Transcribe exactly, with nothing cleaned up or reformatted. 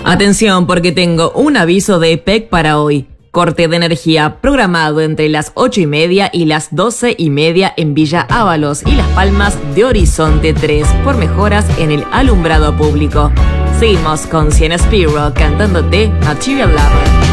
Atención porque tengo un aviso de E P E C para hoy. Corte de energía programado entre las ocho y media y las doce y media en Villa Ábalos y Las Palmas de Horizonte tres por mejoras en el alumbrado público. Seguimos con Sienna Spiro cantándote Material Lover.